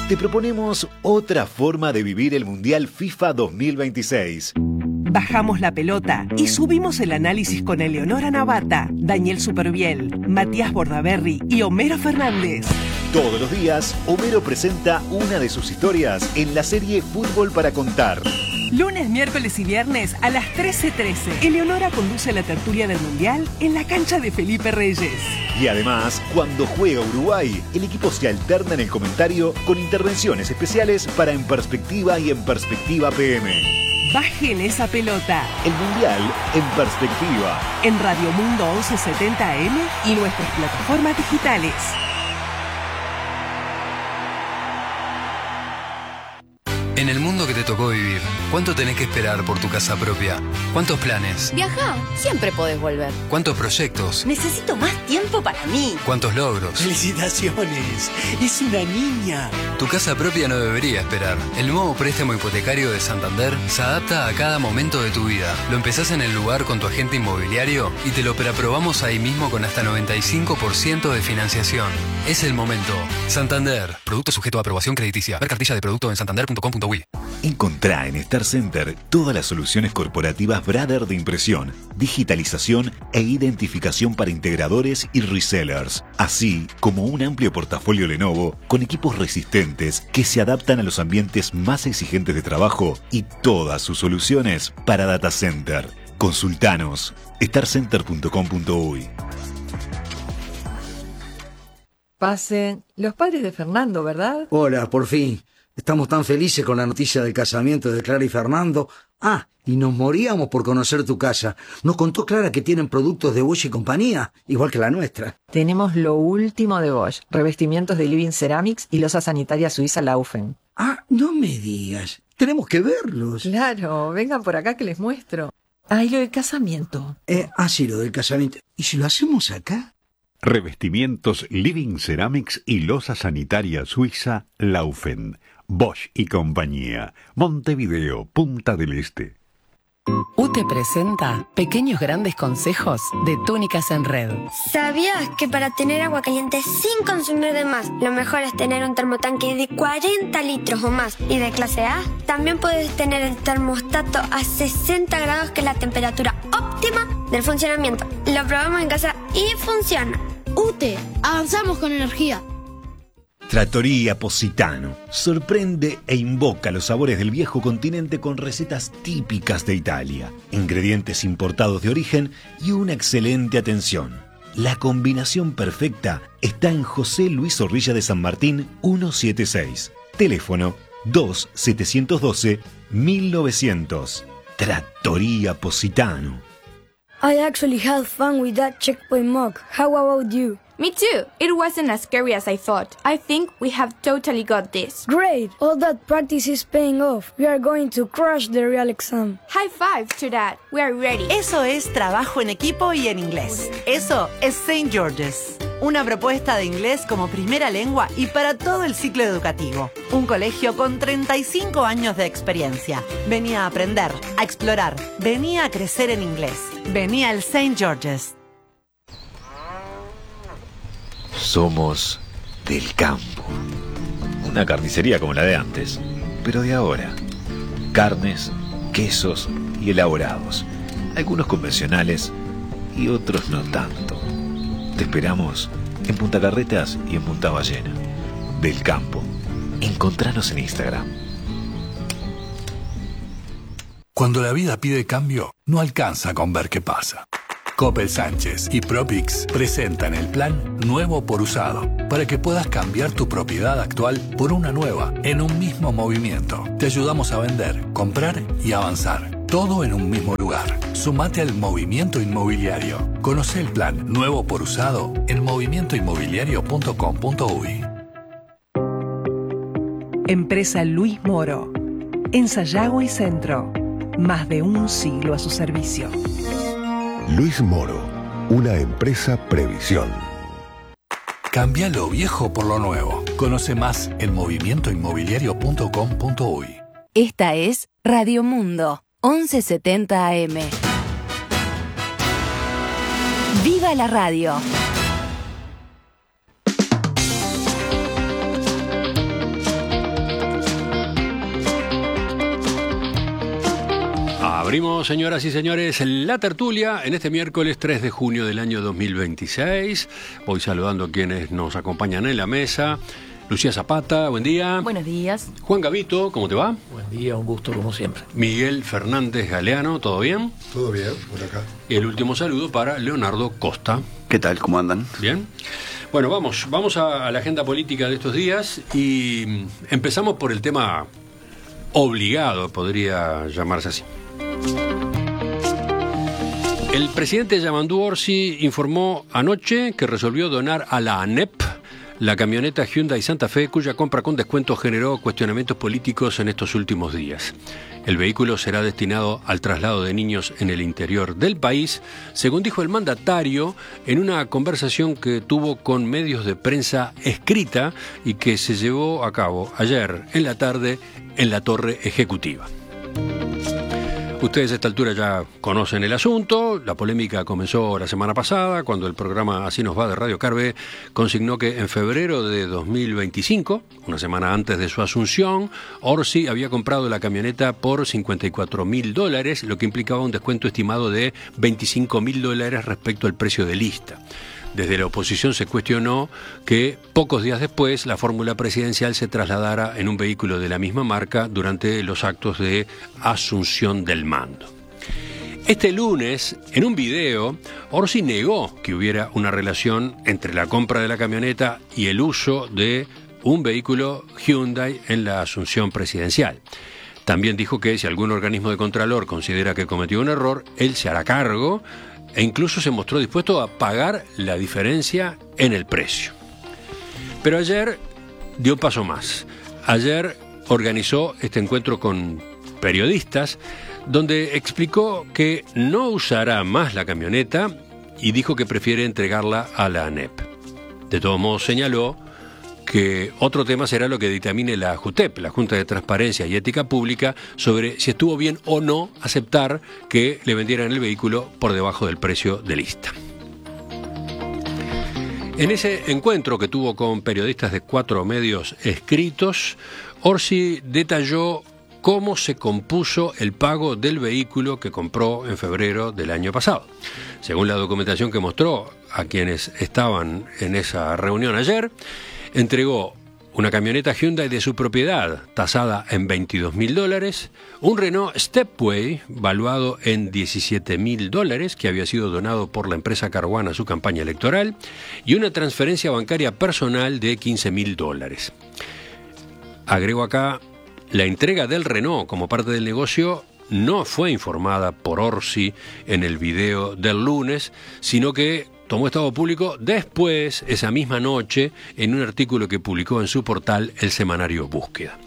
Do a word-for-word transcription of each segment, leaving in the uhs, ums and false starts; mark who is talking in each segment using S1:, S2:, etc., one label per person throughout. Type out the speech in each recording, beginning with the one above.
S1: te proponemos otra forma de vivir el Mundial FIFA dos mil veintiséis.
S2: Bajamos la pelota y subimos el análisis con Eleonora Navata, Daniel Superviel, Matías Bordaberry y Homero Fernández.
S1: Todos los días, Homero presenta una de sus historias en la serie Fútbol para Contar.
S2: Lunes, miércoles y viernes a las trece trece. Eleonora conduce la tertulia del Mundial en la cancha de Felipe Reyes.
S1: Y además, cuando juega Uruguay, el equipo se alterna en el comentario con intervenciones especiales para En Perspectiva y En Perspectiva P M.
S2: Bajen esa pelota.
S1: El Mundial en Perspectiva.
S2: En Radio Mundo once setenta A M y nuestras plataformas digitales.
S3: En el mundo que te tocó vivir, ¿cuánto tenés que esperar por tu casa propia? ¿Cuántos planes?
S4: Viajá, siempre podés volver.
S3: ¿Cuántos proyectos?
S4: Necesito más tiempo para mí.
S3: ¿Cuántos logros?
S5: ¡Felicitaciones! ¡Es una niña!
S3: Tu casa propia no debería esperar. El nuevo préstamo hipotecario de Santander se adapta a cada momento de tu vida. Lo empezás en el lugar con tu agente inmobiliario y te lo preaprobamos ahí mismo con hasta noventa y cinco por ciento de financiación. Es el momento. Santander. Producto sujeto a aprobación crediticia. Ver cartilla de producto en santander punto com punto uy.
S1: Encontrá en Star Center todas las soluciones corporativas Brother de impresión, digitalización e identificación para integradores y resellers, así como un amplio portafolio Lenovo con equipos resistentes que se adaptan a los ambientes más exigentes de trabajo y todas sus soluciones para data center. Consultanos star center punto com punto uy.
S6: Pasen. Los padres de Fernando, ¿verdad?
S5: Hola, por fin. Estamos tan felices con la noticia del casamiento de Clara y Fernando. Ah, y nos moríamos por conocer tu casa. Nos contó Clara que tienen productos de Bosch y compañía, igual que la nuestra.
S6: Tenemos lo último de Bosch, revestimientos de Living Ceramics y losa sanitaria suiza Laufen.
S5: Ah, no me digas. Tenemos que verlos.
S6: Claro, vengan por acá que les muestro. Ah, y lo del casamiento.
S5: Eh, ah, sí, lo del casamiento. ¿Y si lo hacemos acá?
S7: Revestimientos Living Ceramics y losa sanitaria suiza Laufen. Bosch y compañía. Montevideo, Punta del Este.
S8: U T E presenta Pequeños Grandes Consejos de Túnicas en Red.
S9: ¿Sabías que para tener agua caliente sin consumir de más, lo mejor es tener un termotanque de cuarenta litros o más y de clase A? También puedes tener el termostato a sesenta grados, que es la temperatura óptima del funcionamiento. Lo probamos en casa y funciona.
S10: U T E, avanzamos con energía.
S1: Trattoria Positano sorprende e invoca los sabores del viejo continente con recetas típicas de Italia, ingredientes importados de origen y una excelente atención. La combinación perfecta está en José Luis Zorrilla de San Martín ciento setenta y seis. Teléfono dos siete uno dos mil novecientos. Trattoria Positano.
S11: I actually had fun with that checkpoint mug. How about you?
S12: Me too. It wasn't as scary as I thought. I think we have totally got this.
S11: Great! All that practice is paying off. We are going to crush the real exam.
S12: High five to that. We are ready.
S13: Eso es trabajo en equipo y en inglés. Eso es Saint George's. Una propuesta de inglés como primera lengua y para todo el ciclo educativo. Un colegio con treinta y cinco años de experiencia. Venía a aprender, a explorar. Venía a crecer en inglés. Venía al Saint George's.
S1: Somos del campo. Una carnicería como la de antes, pero de ahora. Carnes, quesos y elaborados. Algunos convencionales y otros no tanto. Te esperamos en Punta Carretas y en Punta Ballena. Del campo. Encontranos en Instagram.
S14: Cuando la vida pide cambio, no alcanza con ver qué pasa. Coppel Sánchez y Propix presentan el plan Nuevo por Usado para que puedas cambiar tu propiedad actual por una nueva en un mismo movimiento. Te ayudamos a vender, comprar y avanzar. Todo en un mismo lugar. Sumate al movimiento inmobiliario. Conoce el plan Nuevo por Usado en movimiento inmobiliario punto com punto uy.
S2: Empresa Luis Moro. En Sayago y Centro. Más de un siglo a su servicio.
S15: Luis Moro, una empresa Previsión.
S14: Cambia lo viejo por lo nuevo. Conoce más en movimiento inmobiliario punto com punto uy.
S8: Esta es Radio Mundo, once setenta A M. ¡Viva la radio!
S16: Abrimos, señoras y señores, la tertulia en este miércoles tres de junio del año dos mil veintiséis. Voy saludando a quienes nos acompañan en la mesa. Lucía Zapata, buen día.
S17: Buenos días.
S16: Juan Gavito, ¿cómo te va?
S18: Buen día, un gusto como siempre.
S16: Miguel Fernández Galeano, ¿todo bien?
S19: Todo bien, por acá.
S16: Y el último saludo para Leonardo Costa.
S20: ¿Qué tal? ¿Cómo andan?
S16: Bien. Bueno, vamos, vamos a, a la agenda política de estos días y empezamos por el tema obligado, podría llamarse así. El presidente Yamandu Orsi informó anoche que resolvió donar a la ANEP la camioneta Hyundai Santa Fe, cuya compra con descuento generó cuestionamientos políticos en estos últimos días. El vehículo será destinado al traslado de niños en el interior del país, según dijo el mandatario en una conversación que tuvo con medios de prensa escrita y que se llevó a cabo ayer en la tarde en la Torre Ejecutiva. Ustedes a esta altura ya conocen el asunto. La polémica comenzó la semana pasada cuando el programa Así nos va de Radio Carve consignó que en febrero de dos mil veinticinco, una semana antes de su asunción, Orsi había comprado la camioneta por cincuenta y cuatro mil dólares, lo que implicaba un descuento estimado de veinticinco mil dólares respecto al precio de lista. Desde la oposición se cuestionó que pocos días después la fórmula presidencial se trasladara en un vehículo de la misma marca durante los actos de asunción del mando. Este lunes, en un video, Orsi negó que hubiera una relación entre la compra de la camioneta y el uso de un vehículo Hyundai en la asunción presidencial. También dijo que si algún organismo de contralor considera que cometió un error, él se hará cargo e incluso se mostró dispuesto a pagar la diferencia en el precio. Pero ayer dio un paso más. Ayer organizó este encuentro con periodistas donde explicó que no usará más la camioneta y dijo que prefiere entregarla a la ANEP. De todos modos señaló que otro tema será lo que dictamine la JUTEP, la Junta de Transparencia y Ética Pública, sobre si estuvo bien o no aceptar que le vendieran el vehículo por debajo del precio de lista. En ese encuentro que tuvo con periodistas de cuatro medios escritos, Orsi detalló cómo se compuso el pago del vehículo que compró en febrero del año pasado. Según la documentación que mostró a quienes estaban en esa reunión ayer, entregó una camioneta Hyundai de su propiedad, tasada en veintidós mil dólares, un Renault Stepway, valuado en diecisiete mil dólares, que había sido donado por la empresa Caruana a su campaña electoral, y una transferencia bancaria personal de quince mil dólares. Agrego acá, la entrega del Renault como parte del negocio no fue informada por Orsi en el video del lunes, sino que tomó estado público después, esa misma noche, en un artículo que publicó en su portal el semanario Búsqueda.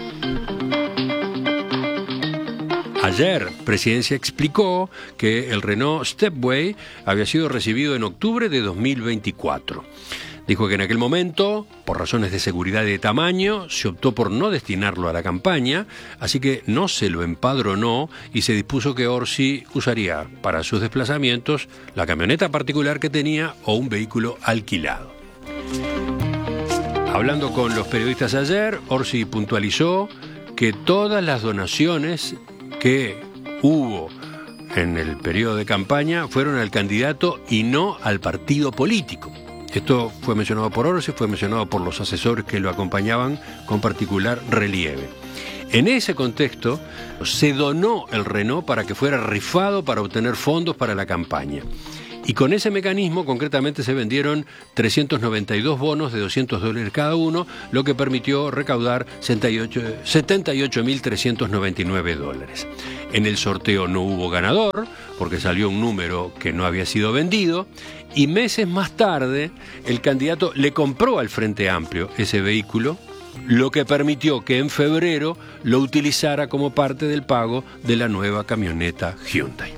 S16: Ayer, Presidencia explicó que el Renault Stepway había sido recibido en octubre de dos mil veinticuatro. Dijo que en aquel momento, por razones de seguridad y de tamaño, se optó por no destinarlo a la campaña, así que no se lo empadronó y se dispuso que Orsi usaría para sus desplazamientos la camioneta particular que tenía o un vehículo alquilado. Hablando con los periodistas ayer, Orsi puntualizó que todas las donaciones que hubo en el periodo de campaña fueron al candidato y no al partido político. Esto fue mencionado por Orsi, fue mencionado por los asesores que lo acompañaban con particular relieve. En ese contexto, se donó el Renault para que fuera rifado para obtener fondos para la campaña. Y con ese mecanismo, concretamente, se vendieron trescientos noventa y dos bonos de doscientos dólares cada uno, lo que permitió recaudar setenta y ocho mil trescientos noventa y nueve dólares. En el sorteo no hubo ganador, porque salió un número que no había sido vendido, y meses más tarde, el candidato le compró al Frente Amplio ese vehículo, lo que permitió que en febrero lo utilizara como parte del pago de la nueva camioneta Hyundai.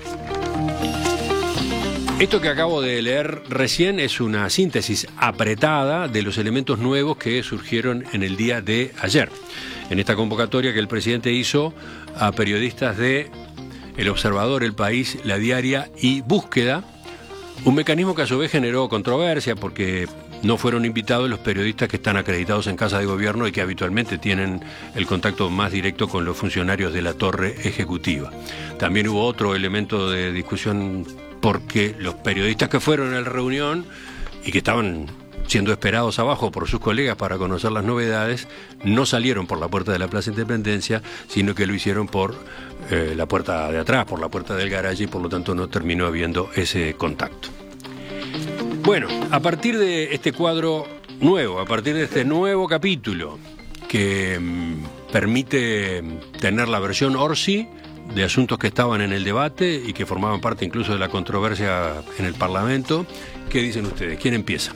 S16: Esto que acabo de leer recién es una síntesis apretada de los elementos nuevos que surgieron en el día de ayer, en esta convocatoria que el presidente hizo a periodistas de El Observador, El País, La Diaria y Búsqueda, un mecanismo que a su vez generó controversia porque no fueron invitados los periodistas que están acreditados en Casa de Gobierno y que habitualmente tienen el contacto más directo con los funcionarios de la torre ejecutiva. También hubo otro elemento de discusión porque los periodistas que fueron a la reunión y que estaban siendo esperados abajo por sus colegas para conocer las novedades, no salieron por la puerta de la Plaza Independencia, sino que lo hicieron por eh, la puerta de atrás, por la puerta del garaje, y por lo tanto no terminó habiendo ese contacto. Bueno, a partir de este cuadro nuevo, a partir de este nuevo capítulo que mm, permite tener la versión Orsi de asuntos que estaban en el debate y que formaban parte incluso de la controversia en el Parlamento, ¿qué dicen ustedes? ¿Quién empieza?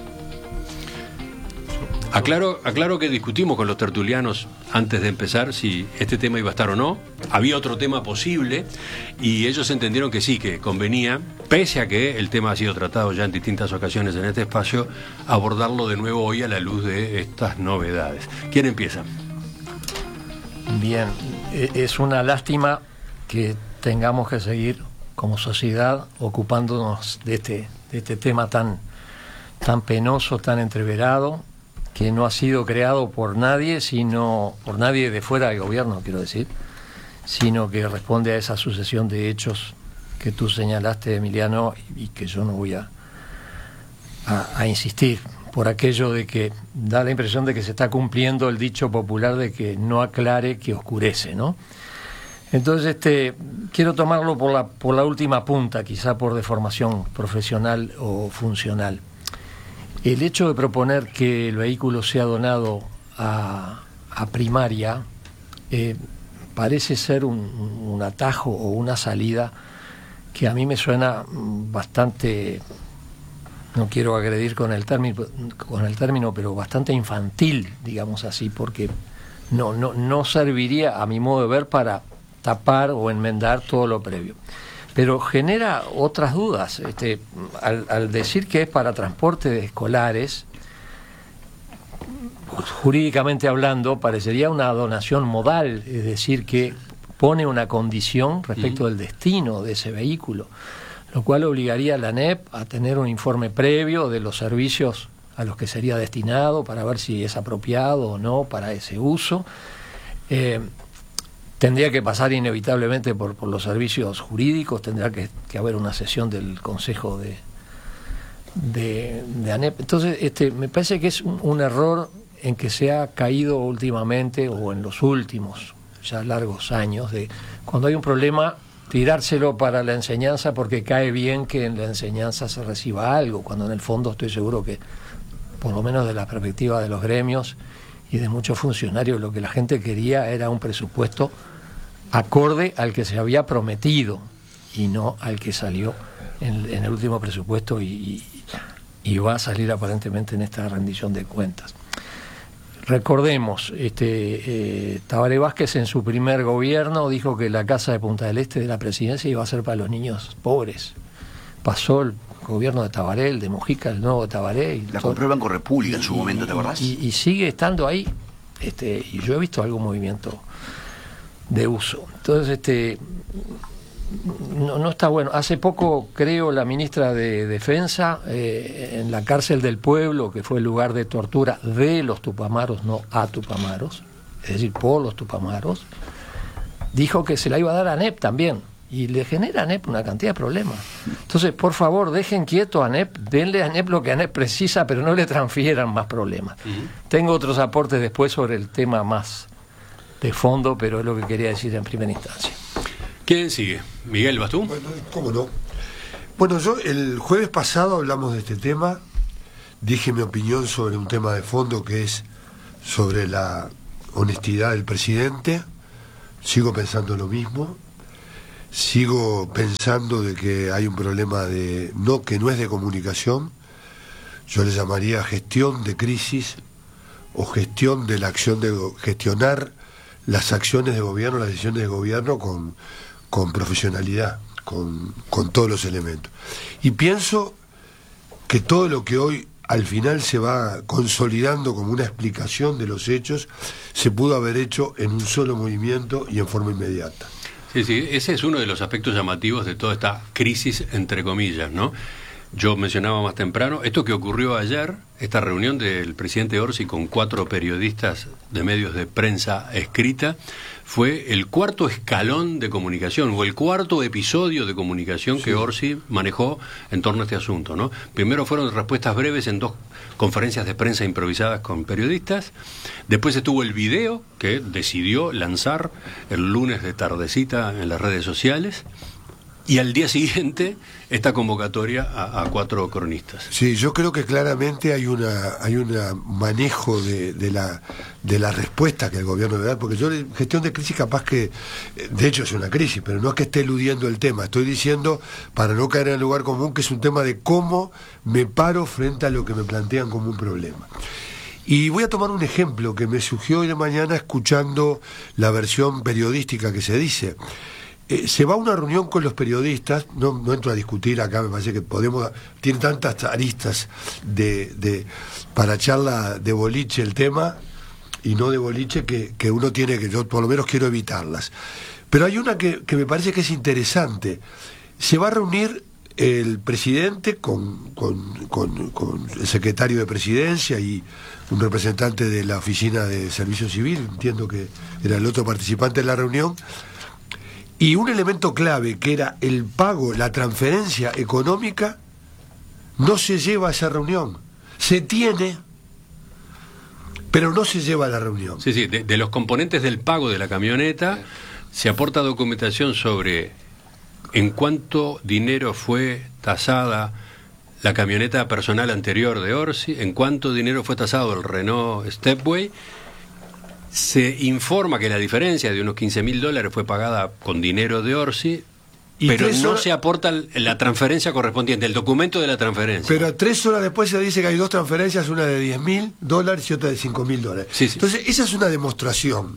S16: Aclaro, aclaro que discutimos con los tertulianos antes de empezar si este tema iba a estar o no. Había otro tema posible y ellos entendieron que sí, que convenía, pese a que el tema ha sido tratado ya en distintas ocasiones en este espacio, abordarlo de nuevo hoy a la luz de estas novedades. ¿Quién empieza?
S18: Bien, es una lástima que tengamos que seguir como sociedad ocupándonos de este, de este tema tan, tan penoso, tan entreverado, que no ha sido creado por nadie, sino por nadie de fuera del gobierno, quiero decir, sino que responde a esa sucesión de hechos que tú señalaste, Emiliano, y que yo no voy a, a, a insistir, por aquello de que da la impresión de que se está cumpliendo el dicho popular de que no aclare que oscurece, ¿no? Entonces, este, quiero tomarlo por la, por la última punta, quizá por deformación profesional o funcional. El hecho de proponer que el vehículo sea donado a, a primaria eh, parece ser un, un atajo o una salida que a mí me suena bastante, no quiero agredir con el término, con el término, pero bastante infantil, digamos así, porque no, no, no serviría, a mi modo de ver, para tapar o enmendar todo lo previo. Pero genera otras dudas. Este, al, al decir que es para transporte de escolares, jurídicamente hablando, parecería una donación modal, es decir, que pone una condición respecto del destino de ese vehículo, lo cual obligaría a la A N E P a tener un informe previo de los servicios a los que sería destinado para ver si es apropiado o no para ese uso. Eh, Tendría que pasar inevitablemente por, por los servicios jurídicos, tendrá que, que haber una sesión del Consejo de, de, de A N E P. Entonces, este, me parece que es un, un error en que se ha caído últimamente, o en los últimos ya largos años, de cuando hay un problema, tirárselo para la enseñanza porque cae bien que en la enseñanza se reciba algo, cuando en el fondo estoy seguro que, por lo menos de la perspectiva de los gremios y de muchos funcionarios, lo que la gente quería era un presupuesto acorde al que se había prometido y no al que salió en, en el último presupuesto y, y, y va a salir aparentemente en esta rendición de cuentas. Recordemos, este, eh, Tabaré Vázquez en su primer gobierno dijo que la casa de Punta del Este de la presidencia iba a ser para los niños pobres. Pasó el gobierno de Tabaré, el de Mujica, el nuevo de Tabaré. Y
S17: la
S18: todo,
S17: compró el Banco República en su
S18: y,
S17: momento, ¿te acordás?
S18: Y, y sigue estando ahí. Este, y yo he visto algún movimiento de uso. Entonces, este no, no está bueno. Hace poco, creo, la ministra de Defensa, eh, en la cárcel del pueblo, que fue el lugar de tortura de los tupamaros, no a tupamaros, es decir, por los tupamaros, dijo que se la iba a dar a A N E P también. Y le genera a A N E P una cantidad de problemas. Entonces, por favor, dejen quieto a A N E P, denle a A N E P lo que A N E P precisa, pero no le transfieran más problemas. Uh-huh. Tengo otros aportes después sobre el tema más de fondo, pero es lo que quería decir en primera instancia.
S16: ¿Quién sigue? Miguel, ¿vas tú?
S19: Bueno, ¿cómo no? Bueno, yo el jueves pasado hablamos de este tema, dije mi opinión sobre un tema de fondo que es sobre la honestidad del presidente. Sigo pensando lo mismo. Sigo pensando de que hay un problema de no que no es de comunicación, yo le llamaría gestión de crisis o gestión de la acción de gestionar las acciones de gobierno, las decisiones de gobierno con, con profesionalidad, con, con todos los elementos. Y pienso que todo lo que hoy al final se va consolidando como una explicación de los hechos se pudo haber hecho en un solo movimiento y en forma inmediata.
S16: Sí, sí, ese es uno de los aspectos llamativos de toda esta crisis, entre comillas, ¿no? Yo mencionaba más temprano, esto que ocurrió ayer, esta reunión del presidente Orsi con cuatro periodistas de medios de prensa escrita, fue el cuarto escalón de comunicación, o el cuarto episodio de comunicación sí. que Orsi manejó en torno a este asunto, ¿no? Primero fueron respuestas breves en dos conferencias de prensa improvisadas con periodistas, después estuvo el video que decidió lanzar el lunes de tardecita en las redes sociales, y al día siguiente esta convocatoria a, a cuatro cronistas.
S19: Sí, yo creo que claramente hay una hay un manejo de, de la de la respuesta que el gobierno debe dar, porque yo en gestión de crisis capaz que, de hecho es una crisis, pero no es que esté eludiendo el tema, estoy diciendo, para no caer en el lugar común, que es un tema de cómo me paro frente a lo que me plantean como un problema. Y voy a tomar un ejemplo que me surgió hoy de mañana escuchando la versión periodística que se dice. Eh, se va a una reunión con los periodistas, no, no entro a discutir acá, me parece que podemos, tiene tantas aristas de, de para charla de boliche el tema, y no de boliche, que, que uno tiene que, yo por lo menos quiero evitarlas. Pero hay una que, que me parece que es interesante. Se va a reunir el presidente con, con, con, con el secretario de Presidencia y un representante de la Oficina de Servicio Civil, entiendo que era el otro participante de la reunión. Y un elemento clave, que era el pago, la transferencia económica, no se lleva a esa reunión. Se tiene, pero no se lleva a la reunión.
S16: Sí, sí, de, de los componentes del pago de la camioneta, se aporta documentación sobre en cuánto dinero fue tasada la camioneta personal anterior de Orsi, en cuánto dinero fue tasado el Renault Stepway. Se informa que la diferencia de unos quince mil dólares fue pagada con dinero de Orsi, pero no se aporta la transferencia correspondiente, el documento de la transferencia.
S19: Pero tres horas después se dice que hay dos transferencias, una de diez mil dólares y otra de cinco mil dólares.
S16: Sí, sí.
S19: Entonces, esa es una demostración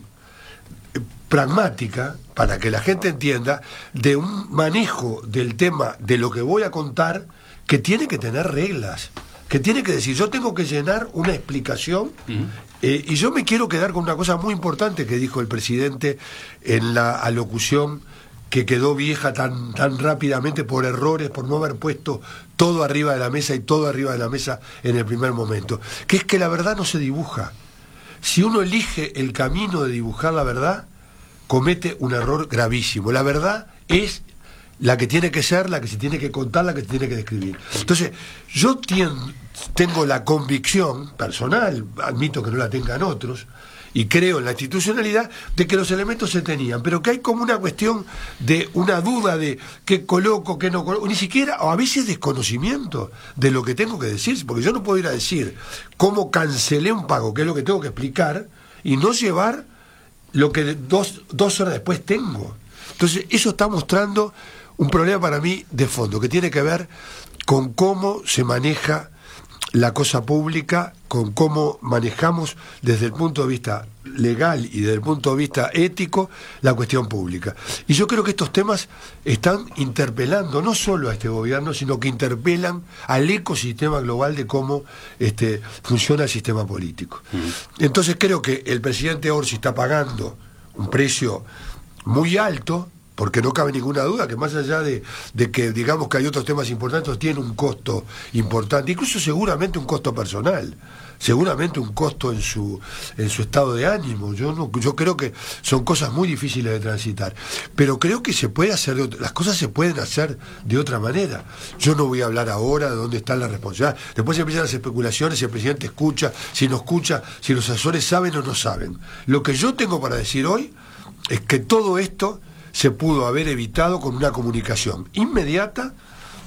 S19: pragmática, para que la gente entienda, de un manejo del tema de lo que voy a contar, que tiene que tener reglas, que tiene que decir, yo tengo que llenar una explicación. Uh-huh. Eh, y yo me quiero quedar con una cosa muy importante que dijo el presidente en la alocución, que quedó vieja tan, tan rápidamente por errores, por no haber puesto todo arriba de la mesa y todo arriba de la mesa en el primer momento, que es que la verdad no se dibuja. Si uno elige el camino de dibujar la verdad, comete un error gravísimo. La verdad es la que tiene que ser, la que se tiene que contar, la que se tiene que describir. Entonces, yo tien, tengo la convicción personal, admito que no la tengan otros, y creo en la institucionalidad, de que los elementos se tenían, pero que hay como una cuestión de una duda de qué coloco, qué no coloco, ni siquiera, o a veces desconocimiento de lo que tengo que decir, porque yo no puedo ir a decir cómo cancelé un pago, que es lo que tengo que explicar, y no llevar lo que dos, dos horas después tengo. Entonces, eso está mostrando un problema para mí de fondo, que tiene que ver con cómo se maneja la cosa pública, con cómo manejamos desde el punto de vista legal y desde el punto de vista ético la cuestión pública. Y yo creo que estos temas están interpelando no solo a este gobierno, sino que interpelan al ecosistema global de cómo este, funciona el sistema político. Mm. Entonces creo que el presidente Orsi está pagando un precio muy alto, porque no cabe ninguna duda que más allá de, de que digamos que hay otros temas importantes, tiene un costo importante, incluso seguramente un costo personal, seguramente un costo en su en su estado de ánimo. Yo no, yo creo que son cosas muy difíciles de transitar, pero creo que se puede hacer de otra, las cosas se pueden hacer de otra manera. Yo no voy a hablar ahora de dónde está la responsabilidad. Después empiezan las especulaciones, si el presidente escucha, si no escucha, si los asesores saben o no saben. Lo que yo tengo para decir hoy es que todo esto se pudo haber evitado con una comunicación inmediata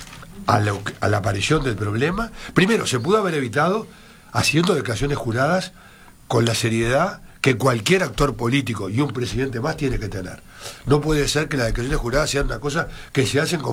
S19: a la, a la aparición del problema. Primero, se pudo haber evitado haciendo declaraciones juradas con la seriedad que cualquier actor político y un presidente más tiene que tener. No puede ser que las declaraciones juradas sean una cosa que se hacen con